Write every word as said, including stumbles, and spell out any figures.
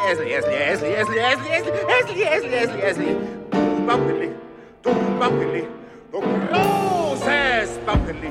Esli, Esli, Esli, Esli, Esli, Esli, Esli, Esli, Esli, Esli. Du Baucheli, du Baucheli, du großes Baucheli.